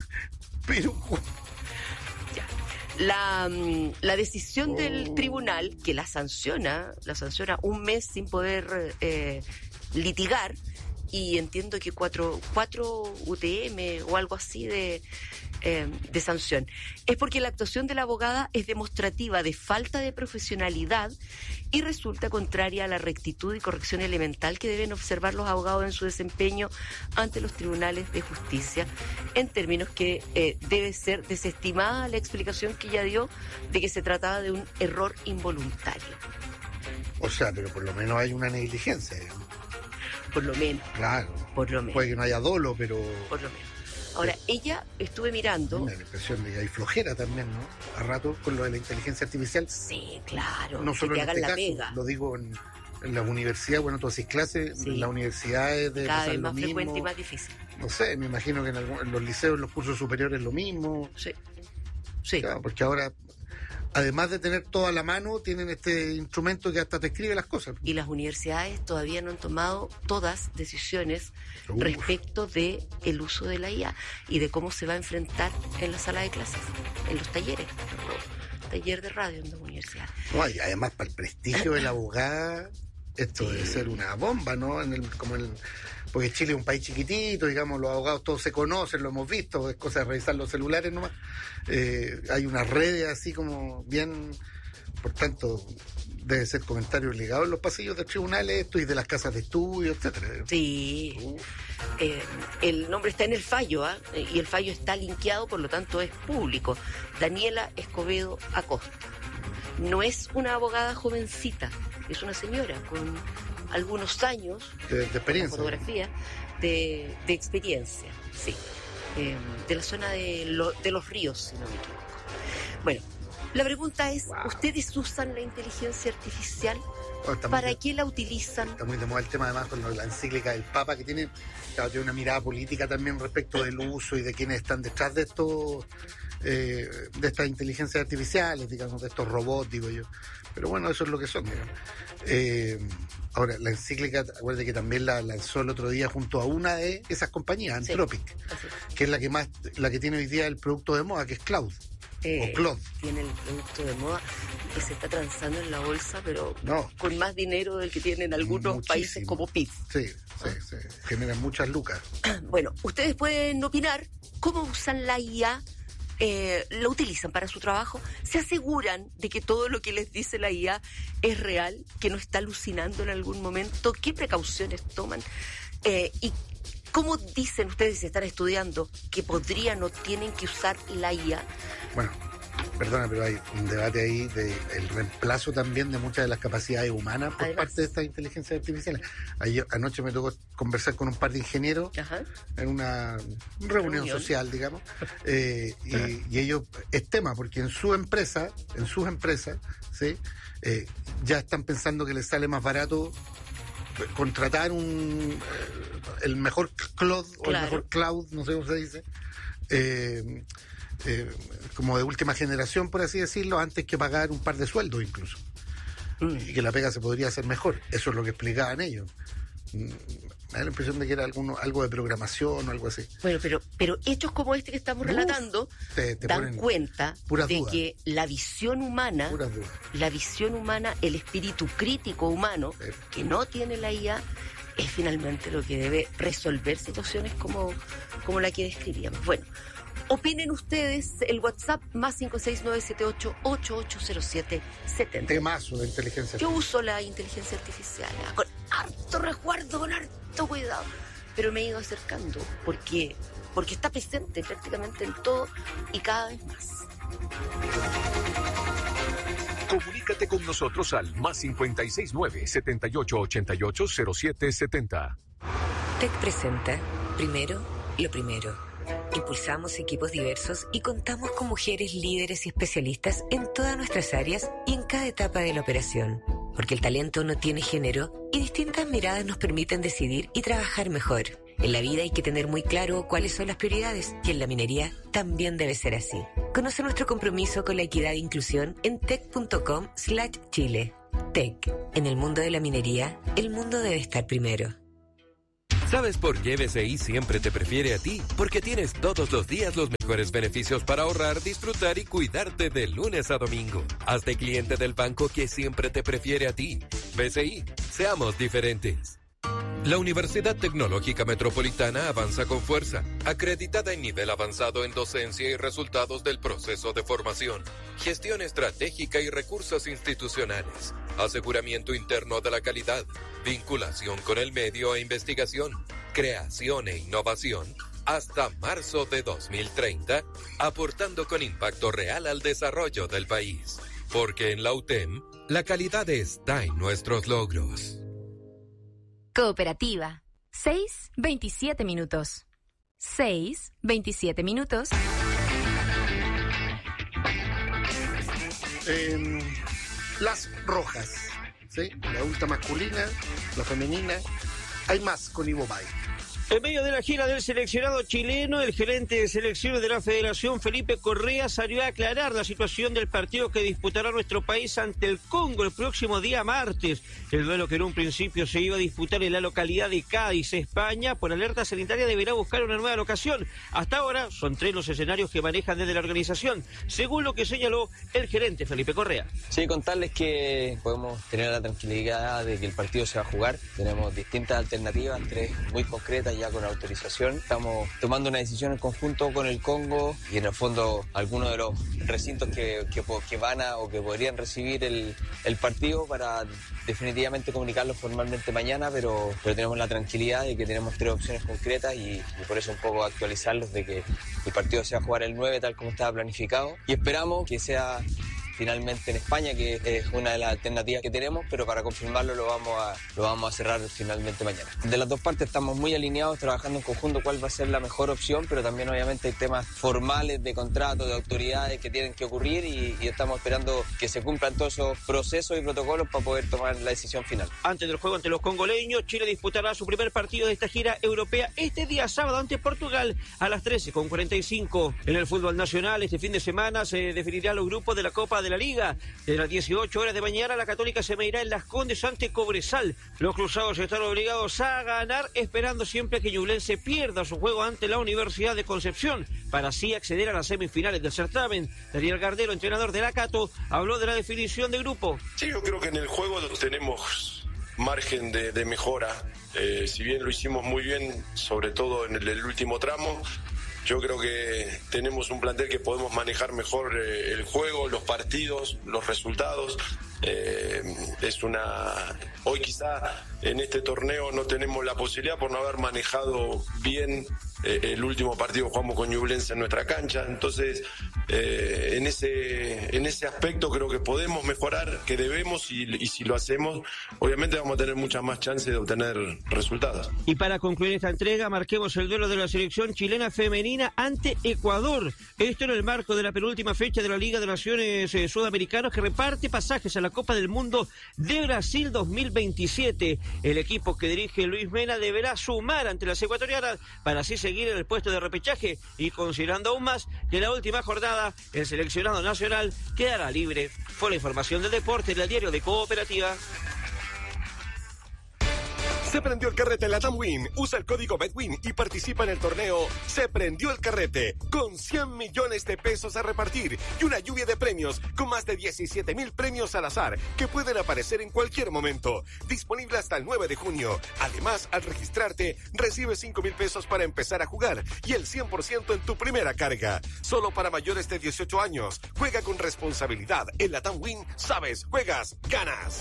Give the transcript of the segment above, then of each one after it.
Pero la decisión del tribunal, que la sanciona un mes sin poder litigar, y entiendo que cuatro UTM o algo así de sanción, es porque la actuación de la abogada es demostrativa de falta de profesionalidad y resulta contraria a la rectitud y corrección elemental que deben observar los abogados en su desempeño ante los tribunales de justicia, en términos que debe ser desestimada la explicación que ella dio de que se trataba de un error involuntario. O sea, pero por lo menos hay una negligencia, digamos. Por lo menos. Claro. Por lo menos. Puede que no haya dolo, pero... Por lo menos. Ahora, ella, estuve mirando... Me da la impresión de que hay flojera también, ¿no? A rato con lo de la inteligencia artificial. Sí, claro. No solo que en hagan este la caso, pega. lo digo en la universidad, bueno, tú haces clases, Sí. en las universidades de cada vez más frecuente y más difícil. No sé, me imagino que en los liceos, en los cursos superiores lo mismo. Sí. Sí. Claro, porque ahora, además de tener todo a la mano, tienen este instrumento que hasta te escribe las cosas. Y las universidades todavía no han tomado todas decisiones respecto de el uso de la IA y de cómo se va a enfrentar en la sala de clases, en los talleres, taller de radio en las universidades. No, y además para el prestigio de la abogada, esto Sí. debe ser una bomba, ¿no? Porque Chile es un país chiquitito, digamos, los abogados todos se conocen, lo hemos visto, es cosa de revisar los celulares nomás. Hay unas redes así como bien, por tanto, debe ser comentario obligado en los pasillos de tribunales esto y de las casas de estudio, etcétera. Sí. El nombre está en el fallo, y el fallo está linkeado, por lo tanto es público. Daniela Escobedo Acosta. No es una abogada jovencita, es una señora con algunos años de experiencia. Fotografía de experiencia, sí. De la zona de los ríos, si no me equivoco. Bueno, la pregunta es, Wow. ¿ustedes usan la inteligencia artificial? Está ¿Para muy qué la utilizan? Está muy de moda el tema, además, con la encíclica del Papa, que tiene una mirada política también respecto del uso y de quienes están detrás de estos, de estas inteligencias artificiales, digamos, de estos robots, digo yo. Pero bueno, eso es lo que son, digamos. Ahora, la encíclica, acuérdate que también la lanzó el otro día junto a una de esas compañías, Sí, Anthropic, que es la que tiene hoy día el producto de moda, que es Cloud. O Claude. Tiene el producto de moda que se está transando en la bolsa, pero No. con más dinero del que tienen algunos Muchísimo. países como PIB. Sí, generan muchas lucas. Bueno, ustedes pueden opinar cómo usan la IA, lo utilizan para su trabajo, se aseguran de que todo lo que les dice la IA es real, que no está alucinando en algún momento, qué precauciones toman, y cómo dicen ustedes si están estudiando que podrían o tienen que usar la IA. Bueno, perdona, pero hay un debate ahí del reemplazo también de muchas de las capacidades humanas por Además, parte de estas inteligencias artificiales. Anoche me tocó conversar con un par de ingenieros Ajá. en una reunión social, digamos, y ellos, es tema, porque en sus empresas, ¿sí? Ya están pensando que les sale más barato contratar el mejor cloud o el mejor cloud, no sé cómo se dice, como de última generación, por así decirlo, antes que pagar un par de sueldos incluso. Y que la pega se podría hacer mejor. Eso es lo que explicaban ellos. Me da la impresión de que era algo de programación o algo así. Bueno, pero hechos como este que estamos relatando te dan cuenta de dudas. que la visión humana, el espíritu crítico humano, que no tiene la IA, es finalmente lo que debe resolver situaciones como la que describíamos. Bueno, opinen ustedes, el WhatsApp más 56978880770. Temazo de inteligencia Yo artificial. uso la inteligencia artificial con harto resguardo, con harto cuidado, pero me he ido acercando porque está presente prácticamente en todo y cada vez más. Comunícate con nosotros al más 569-7888-0770. TEC presenta Primero, lo primero. Impulsamos equipos diversos y contamos con mujeres líderes y especialistas en todas nuestras áreas y en cada etapa de la operación. Porque el talento no tiene género y distintas miradas nos permiten decidir y trabajar mejor. En la vida hay que tener muy claro cuáles son las prioridades y en la minería también debe ser así. Conoce nuestro compromiso con la equidad e inclusión en tec.com/Chile. TEC. En el mundo de la minería, el mundo debe estar primero. ¿Sabes por qué BCI siempre te prefiere a ti? Porque tienes todos los días los mejores beneficios para ahorrar, disfrutar y cuidarte de lunes a domingo. Hazte cliente del banco que siempre te prefiere a ti. BCI, seamos diferentes. La Universidad Tecnológica Metropolitana avanza con fuerza, acreditada en nivel avanzado en docencia y resultados del proceso de formación, gestión estratégica y recursos institucionales, aseguramiento interno de la calidad, vinculación con el medio e investigación, creación e innovación, hasta marzo de 2030, aportando con impacto real al desarrollo del país. Porque en la UTEM, la calidad está en nuestros logros. Cooperativa. 6:27 minutos. 6:27 minutos. Las rojas, ¿sí? La adulta masculina, la femenina. Hay más con Ivo Bay. En medio de la gira del seleccionado chileno, el gerente de selecciones de la Federación, Felipe Correa, salió a aclarar la situación del partido que disputará nuestro país ante el Congo el próximo día martes. El duelo que en un principio se iba a disputar en la localidad de Cádiz, España, por alerta sanitaria deberá buscar una nueva locación. Hasta ahora son 3 los escenarios que manejan desde la organización, según lo que señaló el gerente Felipe Correa. Sí, contarles que podemos tener la tranquilidad de que el partido se va a jugar. Tenemos distintas alternativas, 3 muy concretas ya con autorización. Estamos tomando una decisión en conjunto con el Congo y en el fondo algunos de los recintos que van a o que podrían recibir el partido para definitivamente comunicarlo formalmente mañana, pero tenemos la tranquilidad de que tenemos 3 opciones concretas y por eso un poco actualizarlos de que el partido se va a jugar el 9 tal como estaba planificado y esperamos que sea finalmente en España, que es una de las alternativas que tenemos, pero para confirmarlo lo vamos a cerrar finalmente mañana. De las dos partes estamos muy alineados, trabajando en conjunto cuál va a ser la mejor opción, pero también obviamente hay temas formales de contrato, de autoridades que tienen que ocurrir y estamos esperando que se cumplan todos esos procesos y protocolos para poder tomar la decisión final. Antes del juego ante los congoleños, Chile disputará su primer partido de esta gira europea este día sábado ante Portugal a las 13:45. En el fútbol nacional, este fin de semana se definirán los grupos de la Copa de la Liga. De las 18 horas de mañana, la Católica se medirá en Las Condes ante Cobresal. Los cruzados están obligados a ganar, esperando siempre que Ñublense pierda su juego ante la Universidad de Concepción, para así acceder a las semifinales del certamen. Daniel Gardero, entrenador de la Cato, habló de la definición de grupo. Sí, yo creo que en el juego tenemos margen de mejora. Si bien lo hicimos muy bien, sobre todo en el último tramo, yo creo que tenemos un plantel que podemos manejar mejor el juego, los partidos, los resultados. Hoy quizá en este torneo no tenemos la posibilidad por no haber manejado bien el último partido. Jugamos con Ñublense en nuestra cancha, entonces en ese aspecto creo que podemos mejorar, que debemos, y si lo hacemos obviamente vamos a tener muchas más chances de obtener resultados. Y para concluir esta entrega, marquemos el duelo de la selección chilena femenina ante Ecuador. Esto en el marco de la penúltima fecha de la Liga de Naciones Sudamericanas, que reparte pasajes a la Copa del Mundo de Brasil 2027. El equipo que dirige Luis Mena deberá sumar ante las ecuatorianas para así seguir en el puesto de repechaje, y considerando aún más que la última jornada el seleccionado nacional quedará libre. Fue la información del deporte en el diario de Cooperativa. Se prendió el carrete en la Tamwin. Usa el código BETWIN y participa en el torneo Se Prendió el Carrete, con 100 millones de pesos a repartir y una lluvia de premios con más de 17,000 premios al azar que pueden aparecer en cualquier momento. Disponible hasta el 9 de junio. Además, al registrarte, recibes 5,000 pesos para empezar a jugar y el 100% en tu primera carga. Solo para mayores de 18 años. Juega con responsabilidad. En la Tamwin, sabes, juegas, ganas.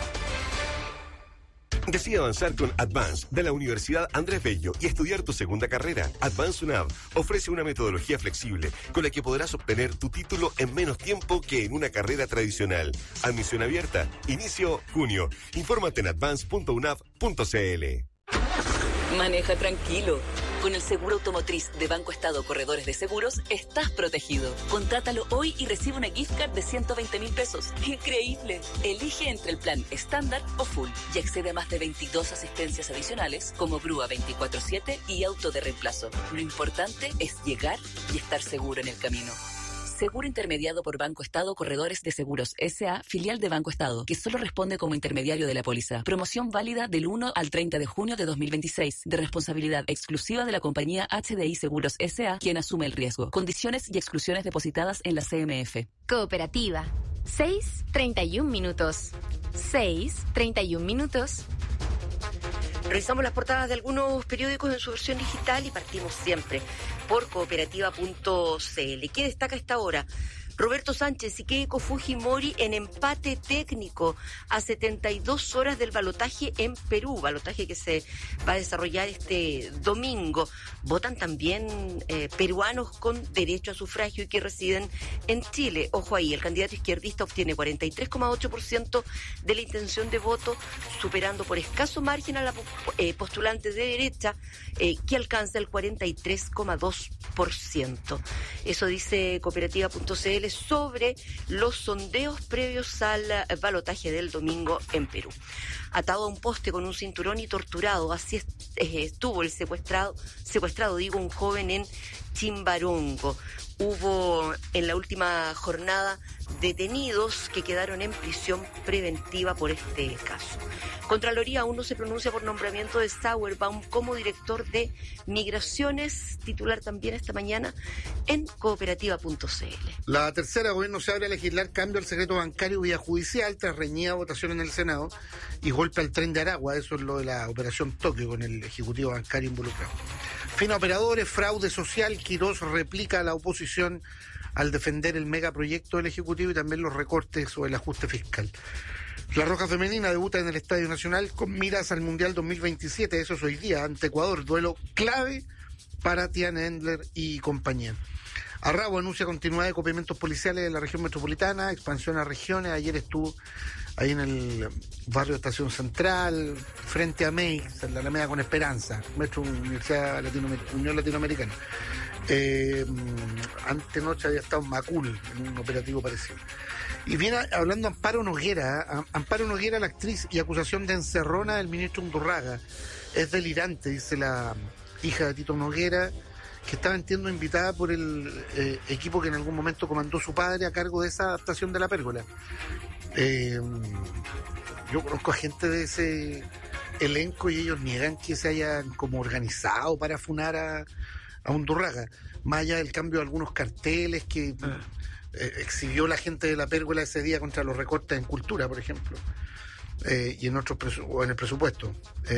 Decide avanzar con Advance de la Universidad Andrés Bello y estudiar tu segunda carrera. Advance UNAV ofrece una metodología flexible con la que podrás obtener tu título en menos tiempo que en una carrera tradicional. Admisión abierta. Inicio junio. Infórmate en advance.unav.cl. Maneja tranquilo. Con el seguro automotriz de Banco Estado Corredores de Seguros, estás protegido. Contrátalo hoy y recibe una gift card de 120,000 pesos. ¡Increíble! Elige entre el plan estándar o full y accede a más de 22 asistencias adicionales, como grúa 24/7 y auto de reemplazo. Lo importante es llegar y estar seguro en el camino. Seguro intermediado por Banco Estado Corredores de Seguros S.A., filial de Banco Estado, que solo responde como intermediario de la póliza. Promoción válida del 1 al 30 de junio de 2026, de responsabilidad exclusiva de la compañía HDI Seguros S.A., quien asume el riesgo. Condiciones y exclusiones depositadas en la CMF. Cooperativa. 6:31 minutos. 6:31 minutos. Revisamos las portadas de algunos periódicos en su versión digital y partimos siempre por cooperativa.cl. ¿Qué destaca esta hora? Roberto Sánchez y Keiko Fujimori en empate técnico a 72 horas del balotaje en Perú, balotaje que se va a desarrollar este domingo. Votan también peruanos con derecho a sufragio y que residen en Chile. Ojo ahí, el candidato izquierdista obtiene 43,8% de la intención de voto, superando por escaso margen a la postulante de derecha, que alcanza el 43,2%. Eso dice cooperativa.cl sobre los sondeos previos al balotaje del domingo en Perú. Atado a un poste con un cinturón y torturado, así estuvo el secuestrado, un joven en Chimbarongo. Hubo en la última jornada detenidos que quedaron en prisión preventiva por este caso. Contraloría aún no se pronuncia por nombramiento de Sauerbaum como director de Migraciones, titular también esta mañana en cooperativa.cl. La tercera, gobierno se abre a legislar cambio al secreto bancario vía judicial tras reñida votación en el Senado y golpe al tren de Aragua. Eso es lo de la operación Tokio con el ejecutivo bancario involucrado. Fin a operadores, fraude social. Quirós replica a la oposición al defender el megaproyecto del Ejecutivo y también los recortes o el ajuste fiscal. La Roja Femenina debuta en el Estadio Nacional con miras al Mundial 2027, eso es hoy día, ante Ecuador, duelo clave para Tiana Endler y compañía. Arrabo anuncia continuidad de copiamientos policiales en la región metropolitana, expansión a regiones. Ayer estuvo ahí en el barrio de Estación Central, frente a MEIX, en la Alameda con Esperanza, Metro Universidad Unión Latinoamericana. Antenoche había estado en Macul, en un operativo parecido. Y viene hablando Amparo Noguera. Amparo Noguera, la actriz y acusación de encerrona del ministro Undurraga. Es delirante, dice la hija de Tito Noguera, que estaba, entiendo, invitada por el equipo que en algún momento comandó su padre a cargo de esa adaptación de La Pérgola. Yo conozco a gente de ese elenco y ellos niegan que se hayan como organizado para funar a Undurraga, más allá del cambio de algunos carteles que exhibió la gente de La Pérgola ese día contra los recortes en cultura, por ejemplo, y en otros o en el presupuesto.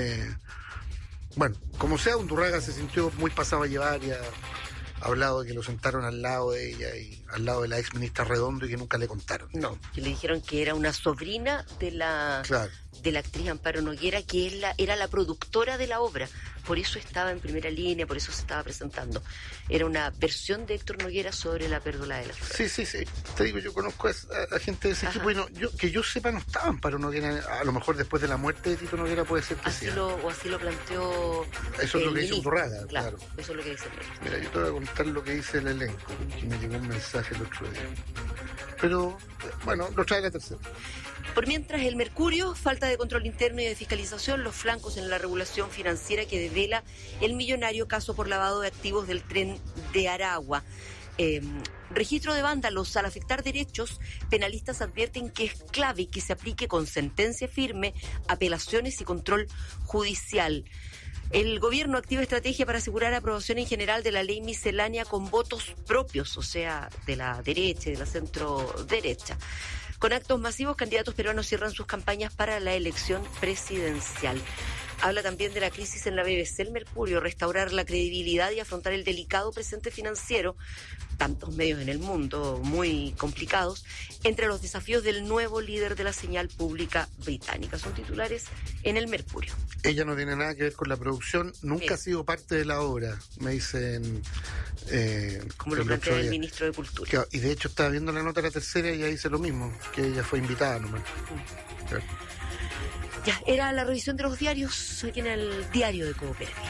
Bueno, como sea, Undurraga se sintió muy pasado a llevar y ha hablado de que lo sentaron al lado de ella y al lado de la ex ministra Redondo y que nunca le contaron. No, que le dijeron que era una sobrina de la actriz Amparo Noguera, que era la productora de la obra. Por eso estaba en primera línea, por eso se estaba presentando. Era una versión de Héctor Noguera sobre La Pérgola de la Flor. Sí. Te digo, yo conozco a gente de ese equipo y que yo sepa no estaban Amparo Noguera. A lo mejor después de la muerte de Tito Noguera puede ser que sea. Así lo planteó. Eso es lo que dice Undurraga, claro. Eso es lo que dice el elenco. Mira, yo te voy a contar lo que dice el elenco, que me llegó un mensaje el otro día. Pero, bueno, lo trae la tercera. Por mientras, el Mercurio, falta de control interno y de fiscalización, los flancos en la regulación financiera que devela el millonario caso por lavado de activos del tren de Aragua. Registro de vándalos. Al afectar derechos, penalistas advierten que es clave que se aplique con sentencia firme, apelaciones y control judicial. El gobierno activa estrategia para asegurar aprobación en general de la ley miscelánea con votos propios, o sea, de la derecha y de la centro derecha. Con actos masivos, candidatos peruanos cierran sus campañas para la elección presidencial. Habla también de la crisis en la BBC el Mercurio, restaurar la credibilidad y afrontar el delicado presente financiero, tantos medios en el mundo muy complicados, entre los desafíos del nuevo líder de la señal pública británica. Son titulares en el Mercurio. Ella no tiene nada que ver con la producción, nunca ha sido parte de la obra, me dicen. Como lo plantea el ministro de Cultura. Claro, y de hecho estaba viendo la nota de la tercera y ella dice lo mismo, que ella fue invitada nomás. Claro. Ya, era la revisión de los diarios aquí en el Diario de Cooperativa.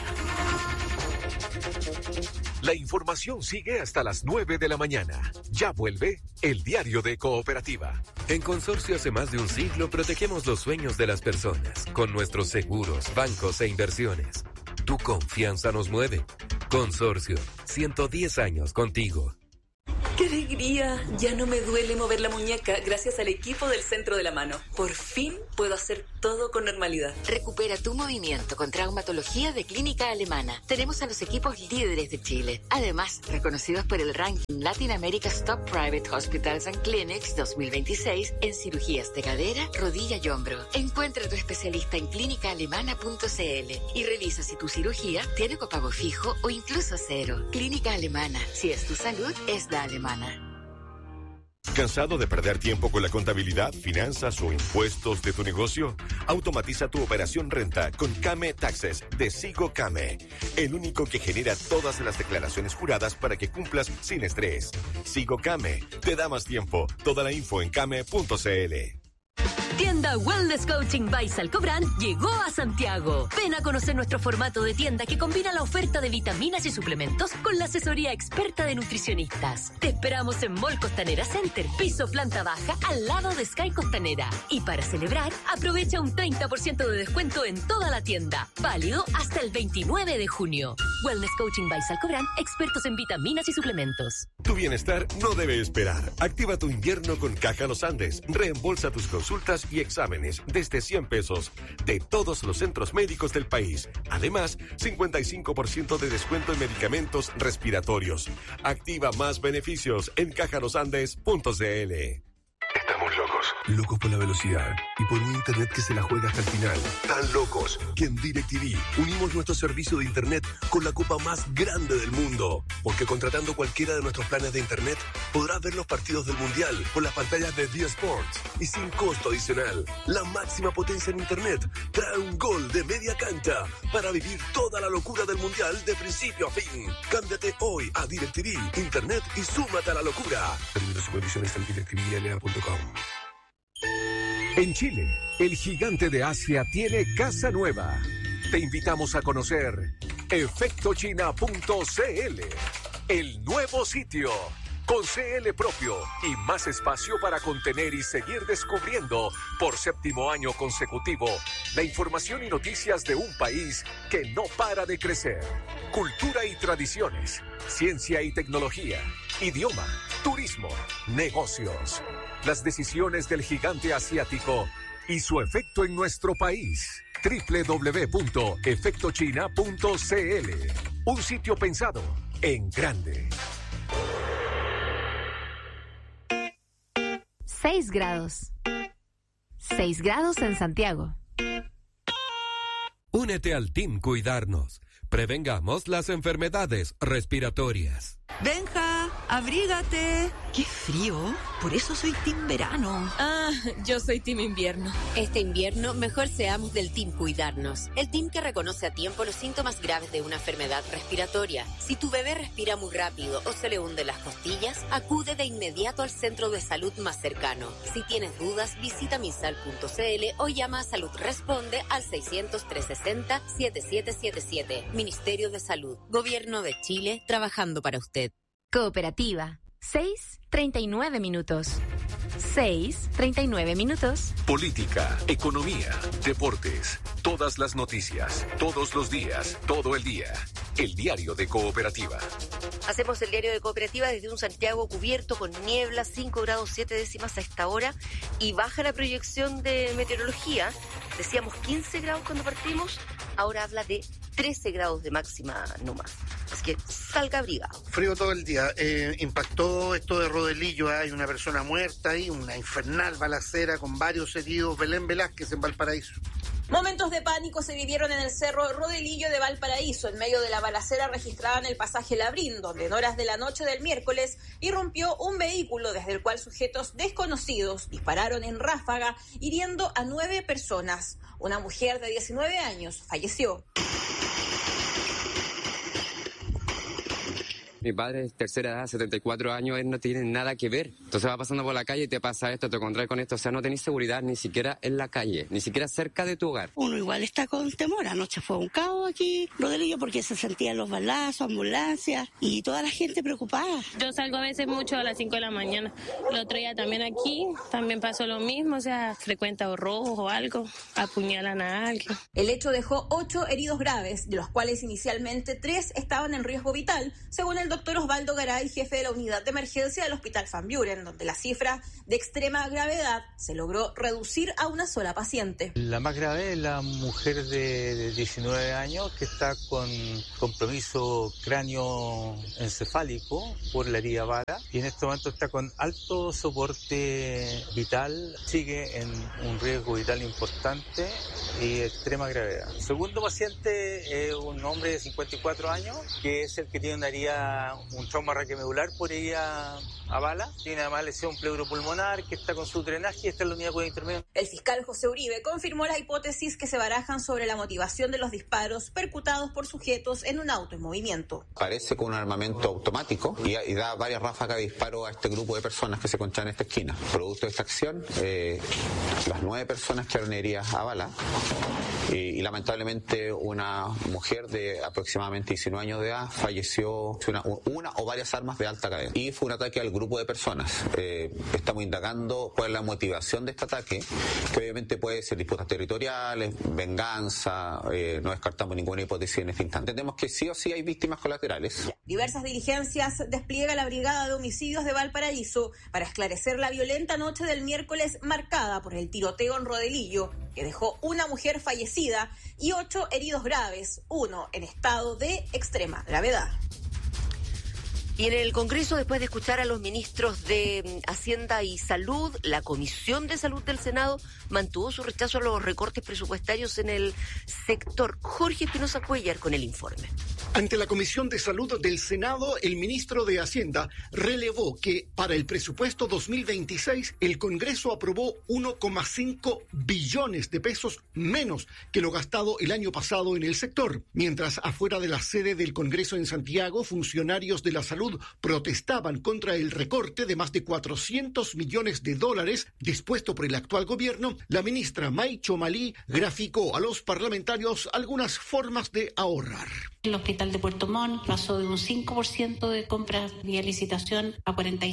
La información sigue hasta las 9 de la mañana. Ya vuelve el Diario de Cooperativa. En Consorcio hace más de un siglo protegemos los sueños de las personas con nuestros seguros, bancos e inversiones. Tu confianza nos mueve. Consorcio, 110 años contigo. ¡Qué alegría! Ya no me duele mover la muñeca gracias al equipo del Centro de la Mano. Por fin puedo hacer todo con normalidad. Recupera tu movimiento con traumatología de Clínica Alemana. Tenemos a los equipos líderes de Chile. Además, reconocidos por el ranking Latin America's Top Private Hospitals and Clinics 2026 en cirugías de cadera, rodilla y hombro. Encuentra a tu especialista en clínicaalemana.cl y revisa si tu cirugía tiene copago fijo o incluso cero. Clínica Alemana. Si es tu salud, es la alemana. ¿Cansado de perder tiempo con la contabilidad, finanzas o impuestos de tu negocio? Automatiza tu operación renta con Kame Taxes de Sigo Kame, el único que genera todas las declaraciones juradas para que cumplas sin estrés. Sigo Kame te da más tiempo. Toda la info en kame.cl. Tienda Wellness Coaching by Salcobrand llegó a Santiago. Ven a conocer nuestro formato de tienda que combina la oferta de vitaminas y suplementos con la asesoría experta de nutricionistas. Te esperamos en Mall Costanera Center, piso planta baja, al lado de Sky Costanera. Y para celebrar, aprovecha un 30% de descuento en toda la tienda. Válido hasta el 29 de junio. Wellness Coaching by Salcobrand, expertos en vitaminas y suplementos. Tu bienestar no debe esperar. Activa tu invierno con Caja Los Andes. Reembolsa tus consultas y exámenes desde 100 pesos de todos los centros médicos del país. Además, 55% de descuento en medicamentos respiratorios. Activa más beneficios en cajalosandes.cl. Estamos locos. Locos por la velocidad y por un internet que se la juega hasta el final. Tan locos que en DirecTV unimos nuestro servicio de internet con la copa más grande del mundo. Porque contratando cualquiera de nuestros planes de internet, podrás ver los partidos del Mundial por las pantallas de D-Sports y sin costo adicional. La máxima potencia en internet trae un gol de media cancha para vivir toda la locura del Mundial de principio a fin. Cámbiate hoy a DirecTV Internet y súmate a la locura. Términos y condiciones en directvla.com. En Chile, el gigante de Asia tiene casa nueva. Te invitamos a conocer efectochina.cl, el nuevo sitio con CL propio y más espacio para contener y seguir descubriendo por 7º año consecutivo la información y noticias de un país que no para de crecer. Cultura y tradiciones, ciencia y tecnología, idioma, turismo, negocios. Las decisiones del gigante asiático y su efecto en nuestro país. www.efectochina.cl. Un sitio pensado en grande. 6 grados. 6 grados en Santiago. Únete al Team Cuidarnos. Prevengamos las enfermedades respiratorias. Benja, abrígate. ¡Qué frío! Por eso soy team verano. Ah, yo soy team invierno. Este invierno, mejor seamos del Team Cuidarnos. El team que reconoce a tiempo los síntomas graves de una enfermedad respiratoria. Si tu bebé respira muy rápido o se le hunden las costillas, acude de inmediato al centro de salud más cercano. Si tienes dudas, visita misal.cl o llama a Salud Responde al 600-360-7777. Ministerio de Salud. Gobierno de Chile, trabajando para usted. Cooperativa. 6:39 minutos. 6:39 minutos. Política, economía, deportes, todas las noticias, todos los días, todo el día. El diario de Cooperativa. Hacemos el diario de Cooperativa desde un Santiago cubierto con niebla, 5 grados 7 décimas a esta hora y baja la proyección de meteorología. Decíamos 15 grados cuando partimos, ahora habla de 13 grados de máxima no más. Así que salga abrigado. Frío todo el día. Impactó esto de Rodelillo. Hay una persona muerta ahí, una infernal balacera con varios heridos. Belén Velázquez en Valparaíso. Momentos de pánico se vivieron en el cerro Rodelillo de Valparaíso, en medio de la balacera registrada en el pasaje Labrín, donde en horas de la noche del miércoles irrumpió un vehículo desde el cual sujetos desconocidos dispararon en ráfaga, hiriendo a 9 personas. Una mujer de 19 años falleció. Mi padre es tercera edad, 74 años, él no tiene nada que ver. Entonces va pasando por la calle y te pasa esto, te encontrás con esto. O sea, no tenés seguridad ni siquiera en la calle, ni siquiera cerca de tu hogar. Uno igual está con temor. Anoche fue un caos aquí, Rodelillo, porque se sentían los balazos, ambulancias y toda la gente preocupada. Yo salgo a veces mucho a las 5 de la mañana. El otro día también aquí, también pasó lo mismo. O sea, frecuenta o robos o algo, apuñalan a alguien. El hecho dejó 8 heridos graves, de los cuales inicialmente 3 estaban en riesgo vital, según el el doctor Osvaldo Garay, jefe de la unidad de emergencia del Hospital Van Buren, donde la cifra de extrema gravedad se logró reducir a una sola paciente. La más grave es la mujer de 19 años que está con compromiso cráneo-encefálico por la herida bala y en este momento está con alto soporte vital, sigue en un riesgo vital importante y extrema gravedad. El segundo paciente es un hombre de 54 años que es el que tiene una herida, un trauma raquiomedular por herida a bala, tiene además lesión pleuropulmonar que está con su drenaje y está en la unidad de cuidado intermedio. El fiscal José Uribe confirmó las hipótesis que se barajan sobre la motivación de los disparos percutados por sujetos en un auto en movimiento. Parece con un armamento automático y da varias ráfagas de disparo a este grupo de personas que se encuentran en esta esquina. Producto de esta acción, las 9 personas quedaron heridas a bala y lamentablemente una mujer de aproximadamente 19 años de edad falleció una o varias armas de alta cadena y fue un ataque al grupo de personas. Estamos indagando cuál es la motivación de este ataque, que obviamente puede ser disputas territoriales, venganza, no descartamos ninguna hipótesis en este instante. Entendemos que sí o sí hay víctimas colaterales. Diversas diligencias despliega la Brigada de Homicidios de Valparaíso para esclarecer la violenta noche del miércoles marcada por el tiroteo en Rodelillo, que dejó una mujer fallecida y 8 heridos graves, 1 en estado de extrema gravedad. Y en el Congreso, después de escuchar a los ministros de Hacienda y Salud, la Comisión de Salud del Senado mantuvo su rechazo a los recortes presupuestarios en el sector. Jorge Espinosa Cuellar con el informe. Ante la Comisión de Salud del Senado, el ministro de Hacienda relevó que para el presupuesto 2026 el Congreso aprobó 1,5 billones de pesos menos que lo gastado el año pasado en el sector. Mientras afuera de la sede del Congreso en Santiago, funcionarios de la salud protestaban contra el recorte de más de $400 millones dispuesto por el actual gobierno, la ministra May Chomalí graficó a los parlamentarios algunas formas de ahorrar. El hospital de Puerto Montt pasó de un 5% de compras vía licitación a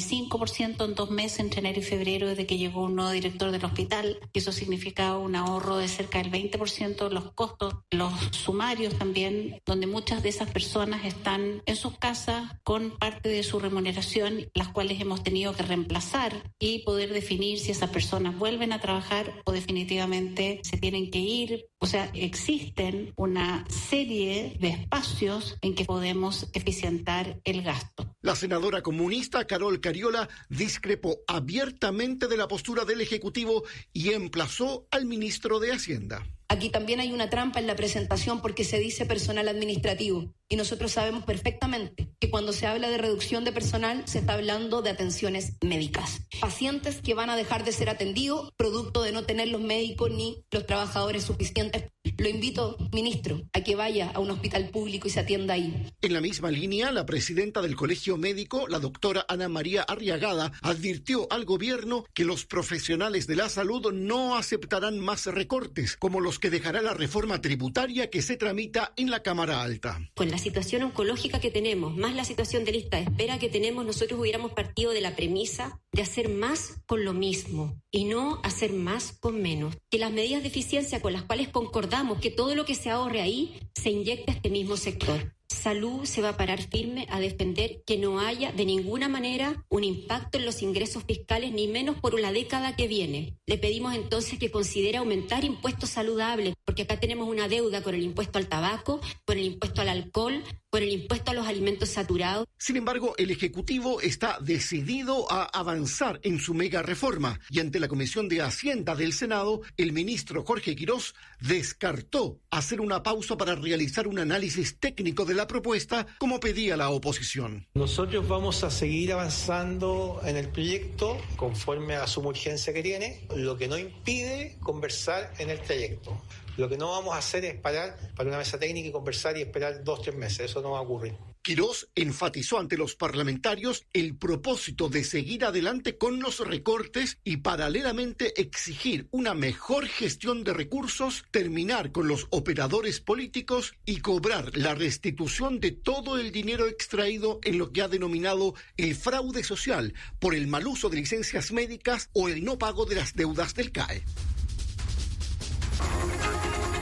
45% en 2 meses entre enero y febrero desde que llegó un nuevo director del hospital. Eso significaba un ahorro de cerca del 20% de los costos, los sumarios también, donde muchas de esas personas están en sus casas con parte de su remuneración, las cuales hemos tenido que reemplazar y poder definir si esas personas vuelven a trabajar o definitivamente se tienen que ir. O sea, existen una serie de espacios en que podemos eficientar el gasto. La senadora comunista Carol Cariola discrepó abiertamente de la postura del Ejecutivo y emplazó al ministro de Hacienda. Aquí también hay una trampa en la presentación porque se dice personal administrativo y nosotros sabemos perfectamente que cuando se habla de reducción de personal se está hablando de atenciones médicas. Pacientes que van a dejar de ser atendidos producto de no tener los médicos ni los trabajadores suficientes. Lo invito, ministro, a que vaya a un hospital público y se atienda ahí. En la misma línea, la presidenta del Colegio Médico, la doctora Ana María Arriagada, advirtió al gobierno que los profesionales de la salud no aceptarán más recortes, como los que dejará la reforma tributaria que se tramita en la Cámara Alta. Con la situación oncológica que tenemos, más la situación de lista de espera que tenemos, nosotros hubiéramos partido de la premisa de hacer más con lo mismo y no hacer más con menos. Que las medidas de eficiencia con las cuales concordamos que todo lo que se ahorre ahí se inyecta a este mismo sector. Salud se va a parar firme a defender que no haya de ninguna manera un impacto en los ingresos fiscales, ni menos por la década que viene. Le pedimos entonces que considere aumentar impuestos saludables, porque acá tenemos una deuda con el impuesto al tabaco, con el impuesto al alcohol, con el impuesto a los alimentos saturados. Sin embargo, el Ejecutivo está decidido a avanzar en su mega reforma y ante la Comisión de Hacienda del Senado, el ministro Jorge Quirós descartó hacer una pausa para realizar un análisis técnico de la propuesta, como pedía la oposición. Nosotros vamos a seguir avanzando en el proyecto conforme a la suma urgencia que tiene, lo que no impide conversar en el trayecto. Lo que no vamos a hacer es parar para una mesa técnica y conversar y esperar 2-3 meses. Eso no va a ocurrir. Quirós enfatizó ante los parlamentarios el propósito de seguir adelante con los recortes y paralelamente exigir una mejor gestión de recursos, terminar con los operadores políticos y cobrar la restitución de todo el dinero extraído en lo que ha denominado el fraude social por el mal uso de licencias médicas o el no pago de las deudas del CAE.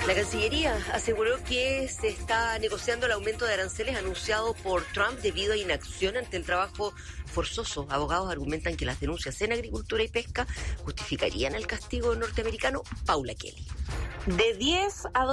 La Cancillería aseguró que se está negociando el aumento de aranceles anunciado por Trump debido a inacción ante el trabajo forzoso. Abogados argumentan que las denuncias en agricultura y pesca justificarían el castigo norteamericano. Paula Kelly. De 10 a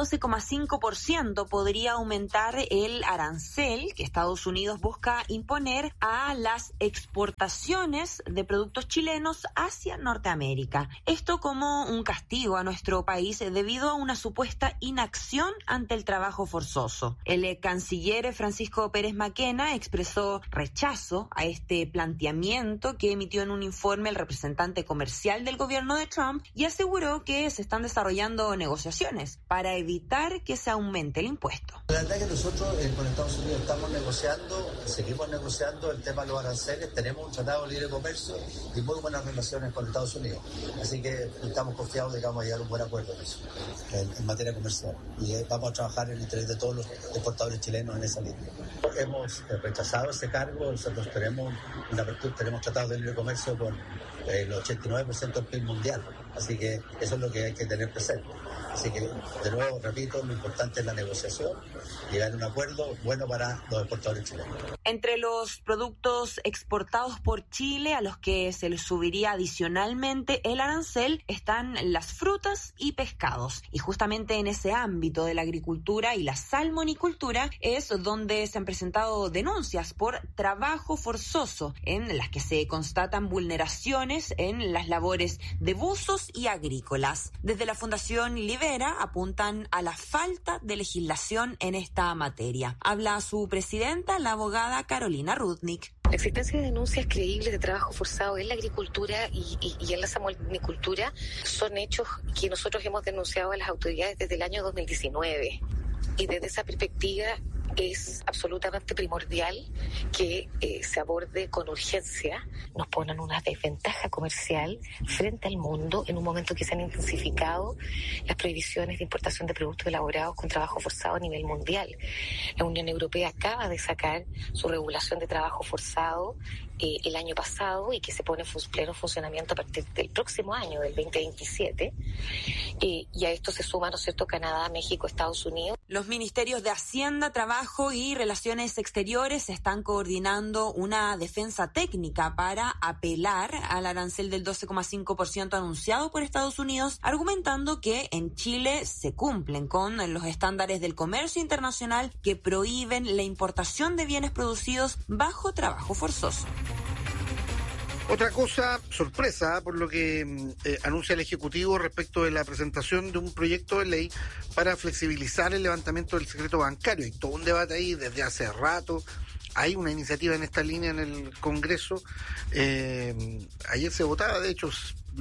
12,5% podría aumentar el arancel que Estados Unidos busca imponer a las exportaciones de productos chilenos hacia Norteamérica. Esto como un castigo a nuestro país debido a una supuesta inacción ante el trabajo forzoso. El canciller Francisco Pérez Maquena expresó rechazo a este planteamiento que emitió en un informe el representante comercial del gobierno de Trump y aseguró que se están desarrollando negociaciones para evitar que se aumente el impuesto. La verdad es que nosotros con Estados Unidos seguimos negociando el tema de los aranceles, tenemos un tratado de libre comercio y muy buenas relaciones con Estados Unidos. Así que estamos confiados de que vamos a llegar a un buen acuerdo en eso, en materia comercial. Y vamos a trabajar en el interés de todos los exportadores chilenos en esa línea. Hemos rechazado ese cargo, nosotros tenemos una apertura, tenemos tratados de libre comercio con el 89% del PIB mundial. Así que eso es lo que hay que tener presente. Así que, de nuevo, repito, lo importante es la negociación, llegar a un acuerdo bueno para los exportadores chilenos. Entre los productos exportados por Chile a los que se les subiría adicionalmente el arancel están las frutas y pescados. Y justamente en ese ámbito de la agricultura y la salmonicultura es donde se han presentado denuncias por trabajo forzoso en las que se constatan vulneraciones en las labores de buzos y agrícolas. Desde la Fundación Libera apuntan a la falta de legislación en esta materia. Habla su presidenta, la abogada Carolina Rudnick. La existencia de denuncias creíbles de trabajo forzado en la agricultura y en la salmonicultura son hechos que nosotros hemos denunciado a las autoridades desde el año 2019. Y desde esa perspectiva es absolutamente primordial que se aborde con urgencia. Nos ponen una desventaja comercial frente al mundo en un momento que se han intensificado las prohibiciones de importación de productos elaborados con trabajo forzado a nivel mundial. La Unión Europea acaba de sacar su regulación de trabajo forzado el año pasado y que se pone en pleno funcionamiento a partir del próximo año, del 2027. Y a esto se suma, ¿no es cierto?, Canadá, México, Estados Unidos. Los ministerios de Hacienda, Trabajo y Relaciones Exteriores están coordinando una defensa técnica para apelar al arancel del 12,5% anunciado por Estados Unidos, argumentando que en Chile se cumplen con los estándares del comercio internacional que prohíben la importación de bienes producidos bajo trabajo forzoso. Otra cosa, sorpresa, por lo que anuncia el Ejecutivo respecto de la presentación de un proyecto de ley para flexibilizar el levantamiento del secreto bancario. Hay todo un debate ahí desde hace rato. Hay una iniciativa en esta línea en el Congreso. Ayer se votaba, de hecho,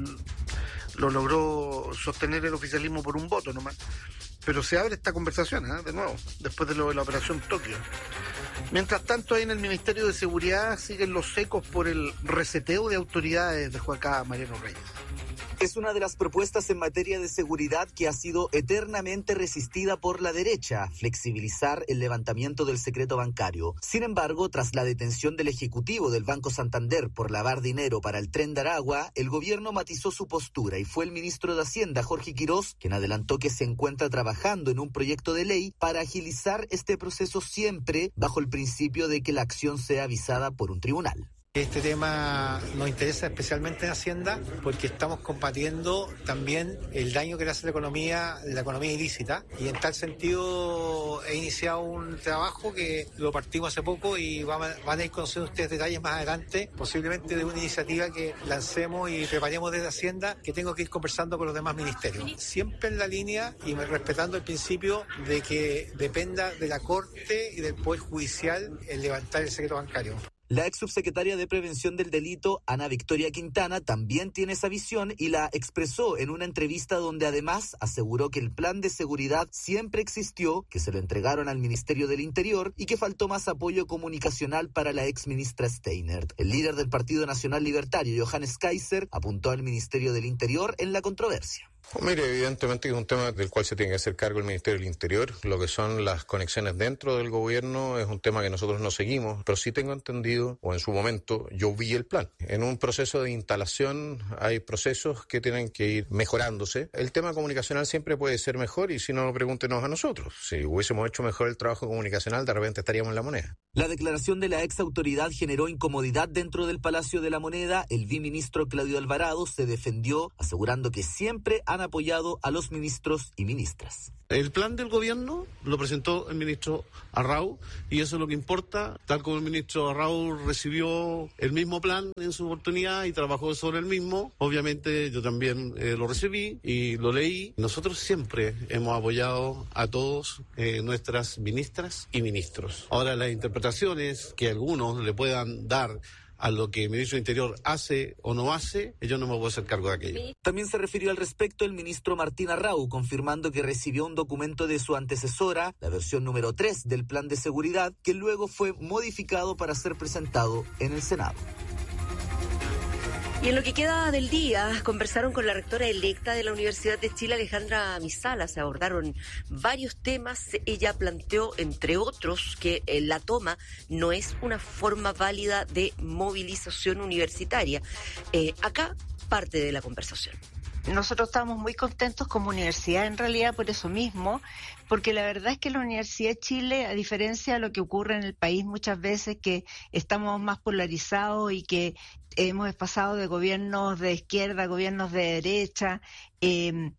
lo logró sostener el oficialismo por un voto nomás. Pero se abre esta conversación, de nuevo, después de lo de la Operación Tokio. Mientras tanto, ahí en el Ministerio de Seguridad siguen los ecos por el reseteo de autoridades, dejó acá Mariano Reyes. Es una de las propuestas en materia de seguridad que ha sido eternamente resistida por la derecha, flexibilizar el levantamiento del secreto bancario. Sin embargo, tras la detención del ejecutivo del Banco Santander por lavar dinero para el Tren de Aragua, el gobierno matizó su postura y fue el ministro de Hacienda, Jorge Quirós, quien adelantó que se encuentra trabajando en un proyecto de ley para agilizar este proceso siempre bajo el principio de que la acción sea avisada por un tribunal. Este tema nos interesa especialmente en Hacienda porque estamos combatiendo también el daño que le hace la economía ilícita, y en tal sentido he iniciado un trabajo que lo partimos hace poco y van a ir conociendo ustedes detalles más adelante, posiblemente de una iniciativa que lancemos y preparemos desde Hacienda, que tengo que ir conversando con los demás ministerios. Siempre en la línea y respetando el principio de que dependa de la Corte y del Poder Judicial el levantar el secreto bancario. La ex subsecretaria de Prevención del Delito, Ana Victoria Quintana, también tiene esa visión y la expresó en una entrevista donde además aseguró que el plan de seguridad siempre existió, que se lo entregaron al Ministerio del Interior y que faltó más apoyo comunicacional para la ex ministra Steinert. El líder del Partido Nacional Libertario, Johannes Kaiser, apuntó al Ministerio del Interior en la controversia. Mire, evidentemente que es un tema del cual se tiene que hacer cargo el Ministerio del Interior. Lo que son las conexiones dentro del gobierno es un tema que nosotros no seguimos, pero sí tengo entendido, o en su momento, yo vi el plan. En un proceso de instalación hay procesos que tienen que ir mejorándose. El tema comunicacional siempre puede ser mejor y si no, pregúntenos a nosotros. Si hubiésemos hecho mejor el trabajo comunicacional, de repente estaríamos en La Moneda. La declaración de la ex autoridad generó incomodidad dentro del Palacio de La Moneda. El viceministro Claudio Alvarado se defendió, asegurando que siempre han apoyado a los ministros y ministras. El plan del gobierno lo presentó el ministro Arrau y eso es lo que importa, tal como el ministro Arrau recibió el mismo plan en su oportunidad y trabajó sobre el mismo, obviamente yo también lo recibí y lo leí. Nosotros siempre hemos apoyado a todos nuestras ministras y ministros. Ahora las interpretaciones que algunos le puedan dar a lo que el ministro del Interior hace o no hace, yo no me voy a hacer cargo de aquello. También se refirió al respecto el ministro Martín Arrau, confirmando que recibió un documento de su antecesora, la versión número 3 del plan de seguridad, que luego fue modificado para ser presentado en el Senado. Y en lo que queda del día, conversaron con la rectora electa de la Universidad de Chile, Alejandra Misala. Se abordaron varios temas. Ella planteó, entre otros, que la toma no es una forma válida de movilización universitaria. Acá parte de la conversación. Nosotros estamos muy contentos como universidad, en realidad, por eso mismo, porque la verdad es que la Universidad de Chile, a diferencia de lo que ocurre en el país muchas veces, que estamos más polarizados y que hemos pasado de gobiernos de izquierda a gobiernos de derecha, en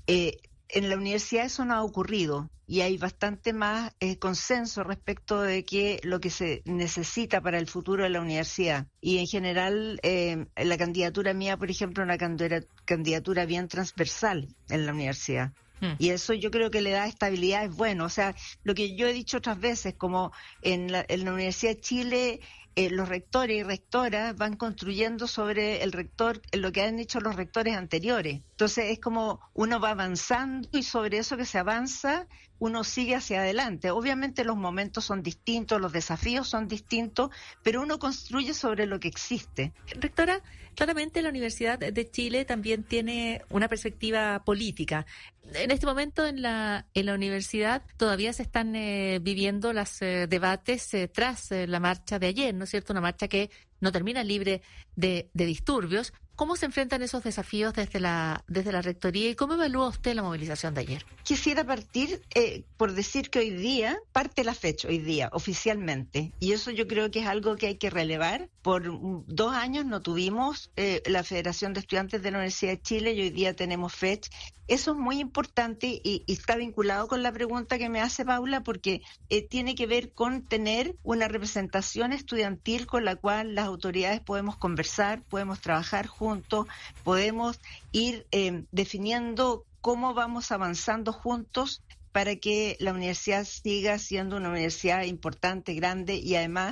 la universidad eso no ha ocurrido y hay bastante más consenso respecto de que lo que se necesita para el futuro de la universidad. Y en general, la candidatura mía, por ejemplo, es una candidatura bien transversal en la universidad. Y eso yo creo que le da estabilidad, es bueno. O sea, lo que yo he dicho otras veces, como en la Universidad de Chile, los rectores y rectoras van construyendo sobre el rector lo que han hecho los rectores anteriores. Entonces es como uno va avanzando y sobre eso que se avanza uno sigue hacia adelante. Obviamente los momentos son distintos, los desafíos son distintos, pero uno construye sobre lo que existe. Rectora, claramente la Universidad de Chile también tiene una perspectiva política. En este momento en la universidad todavía se están viviendo los debates tras la marcha de ayer, ¿no es cierto? Una marcha que no termina libre de disturbios. ¿Cómo se enfrentan esos desafíos desde la Rectoría y cómo evalúa usted la movilización de ayer? Quisiera partir por decir que hoy día, parte la fecha, hoy día, oficialmente, y eso yo creo que es algo que hay que relevar. Por 2 años no tuvimos la Federación de Estudiantes de la Universidad de Chile y hoy día tenemos fecha. Eso es muy importante y está vinculado con la pregunta que me hace Paula porque tiene que ver con tener una representación estudiantil con la cual las autoridades podemos conversar, podemos trabajar juntos, podemos ir definiendo cómo vamos avanzando juntos para que la universidad siga siendo una universidad importante, grande y además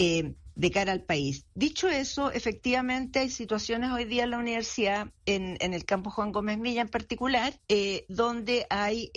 de cara al país. Dicho eso, efectivamente hay situaciones hoy día en la universidad, en el campus Juan Gómez Milla en particular, donde hay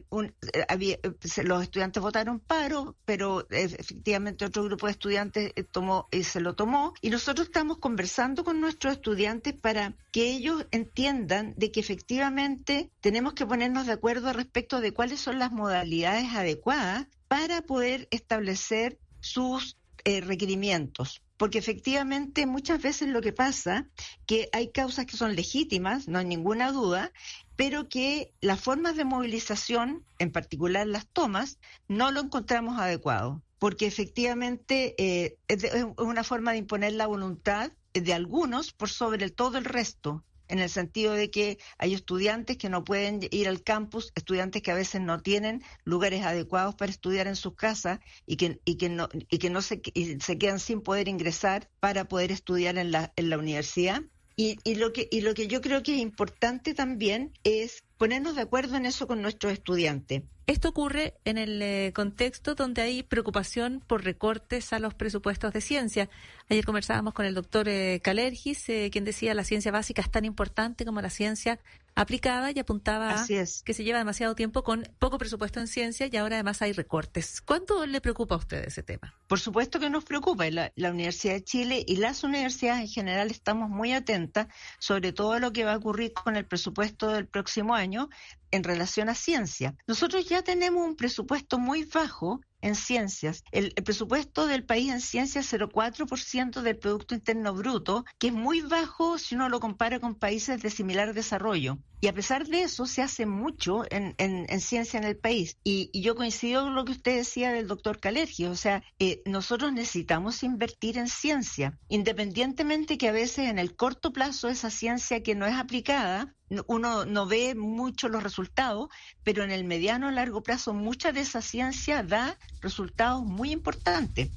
los estudiantes votaron paro, pero efectivamente otro grupo de estudiantes se lo tomó, y nosotros estamos conversando con nuestros estudiantes para que ellos entiendan de que efectivamente tenemos que ponernos de acuerdo respecto de cuáles son las modalidades adecuadas para poder establecer sus requerimientos, porque efectivamente muchas veces lo que pasa que hay causas que son legítimas, no hay ninguna duda, pero que las formas de movilización, en particular las tomas, no lo encontramos adecuado, porque efectivamente es una forma de imponer la voluntad de algunos por sobre todo el resto, en el sentido de que hay estudiantes que no pueden ir al campus, estudiantes que a veces no tienen lugares adecuados para estudiar en sus casas y que se quedan sin poder ingresar para poder estudiar en la universidad. Y lo que yo creo que es importante también es ponernos de acuerdo en eso con nuestros estudiantes. Esto ocurre en el contexto donde hay preocupación por recortes a los presupuestos de ciencia. Ayer conversábamos con el doctor Kalergis, quien decía la ciencia básica es tan importante como la ciencia aplicada, y apuntaba a que se lleva demasiado tiempo con poco presupuesto en ciencia y ahora además hay recortes. ¿Cuánto le preocupa a usted ese tema? Por supuesto que nos preocupa. La Universidad de Chile y las universidades en general estamos muy atentas sobre todo lo que va a ocurrir con el presupuesto del próximo año en relación a ciencia. Nosotros ya tenemos un presupuesto muy bajo en ciencias. El presupuesto del país en ciencias es 0,4% del Producto Interno Bruto, que es muy bajo si uno lo compara con países de similar desarrollo. Y a pesar de eso, se hace mucho en ciencia en el país. Y yo coincido con lo que usted decía del doctor Kalergis. O sea, nosotros necesitamos invertir en ciencia, independientemente que a veces en el corto plazo esa ciencia que no es aplicada, uno no ve mucho los resultados, pero en el mediano o largo plazo mucha de esa ciencia da resultados muy importantes.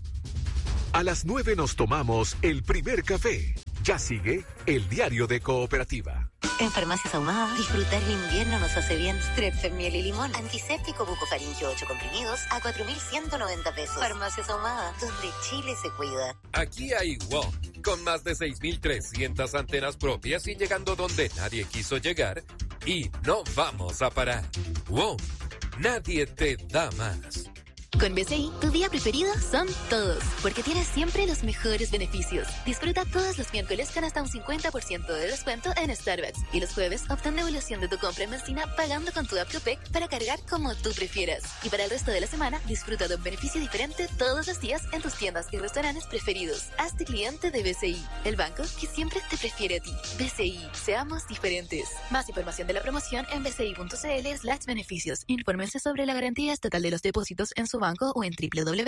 A las 9 nos tomamos el primer café. Ya sigue el diario de Cooperativa. En Farmacias Ahumada, disfrutar el invierno nos hace bien. Strepsil, miel y limón, antiséptico bucofaringio 8 comprimidos a 4.190 pesos. Farmacias Ahumada, donde Chile se cuida. Aquí hay WOM, con más de 6.300 antenas propias y llegando donde nadie quiso llegar, y no vamos a parar. WOM, nadie te da más. Con BCI, tu día preferido son todos, porque tienes siempre los mejores beneficios. Disfruta todos los miércoles con hasta un 50% de descuento en Starbucks. Y los jueves, obtén devolución de tu compra en benzina pagando con tu app Copec para cargar como tú prefieras. Y para el resto de la semana, disfruta de un beneficio diferente todos los días en tus tiendas y restaurantes preferidos. Hazte cliente de BCI, el banco que siempre te prefiere a ti. BCI, seamos diferentes. Más información de la promoción en bci.cl/beneficios. Infórmense sobre la garantía estatal de los depósitos en su banco o en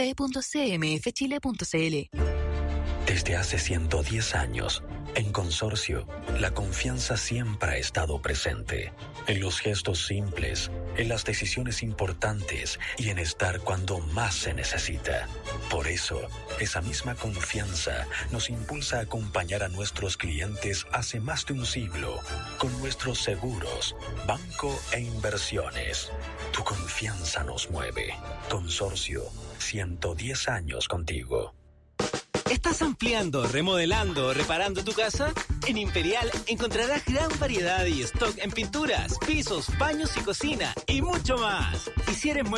www.cmfchile.cl. Desde hace 110 años, en Consorcio, la confianza siempre ha estado presente. En los gestos simples, en las decisiones importantes y en estar cuando más se necesita. Por eso, esa misma confianza nos impulsa a acompañar a nuestros clientes hace más de un siglo con nuestros seguros, banco e inversiones. Tu confianza nos mueve. Consorcio, 110 años contigo. ¿Estás ampliando, remodelando o reparando tu casa? En Imperial encontrarás gran variedad y stock en pinturas, pisos, baños y cocina y mucho más. Y si eres